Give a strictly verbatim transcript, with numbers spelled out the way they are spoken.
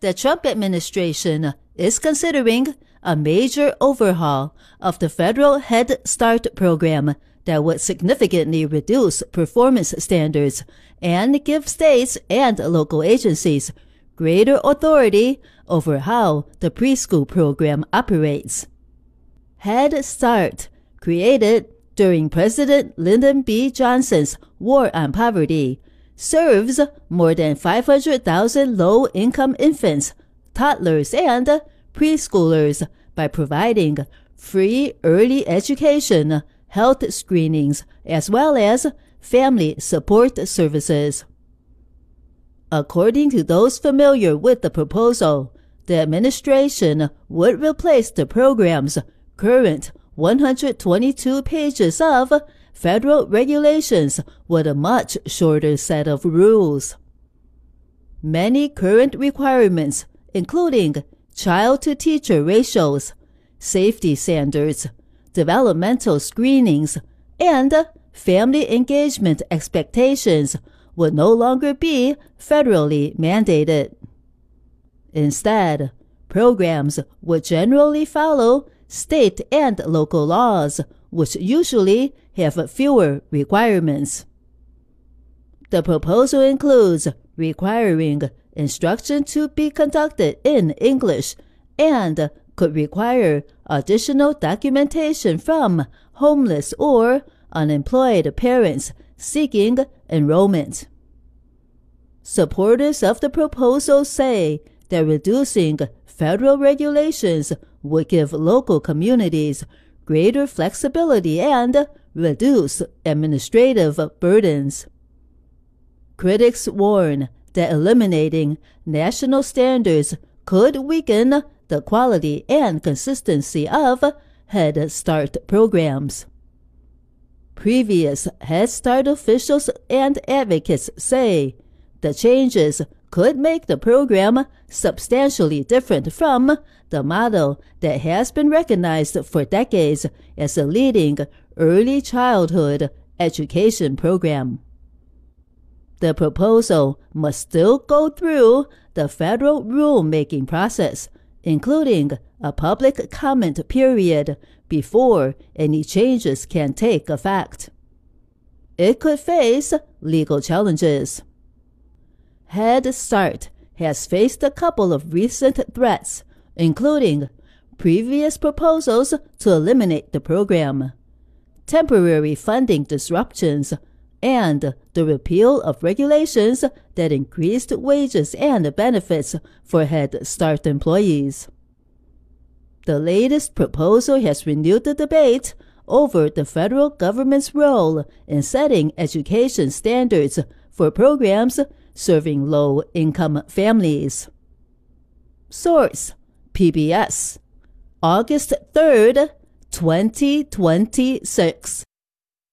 the Trump administration is considering a major overhaul of the federal Head Start program that would significantly reduce performance standards and give states and local agencies greater authority over how the preschool program operates. Head Start, created during President Lyndon B. Johnson's War on Poverty, serves more than five hundred thousand low-income infants, toddlers, and preschoolers by providing free early education, health screenings, as well as family support services. According to those familiar with the proposal, the administration would replace the program's current one hundred twenty-two pages of federal regulations with a much shorter set of rules. Many current requirements, including child-to-teacher ratios, safety standards, developmental screenings, and family engagement expectations, would no longer be federally mandated. Instead, programs would generally follow state and local laws, which usually have fewer requirements. The proposal includes requiring instruction to be conducted in English and could require additional documentation from homeless or unemployed parents seeking enrollment. Supporters of the proposal say that reducing federal regulations would give local communities greater flexibility and reduce administrative burdens. Critics warn that eliminating national standards could weaken the quality and consistency of Head Start programs. Previous Head Start officials and advocates say the changes could make the program substantially different from the model that has been recognized for decades as a leading early childhood education program. The proposal must still go through the federal rulemaking process, including a public comment period before any changes can take effect. It could face legal challenges. Head Start has faced a couple of recent threats, including previous proposals to eliminate the program, temporary funding disruptions, and the repeal of regulations that increased wages and benefits for Head Start employees. The latest proposal has renewed the debate over the federal government's role in setting education standards for programs serving low-income families. Source: P B S, August third, twenty twenty-six.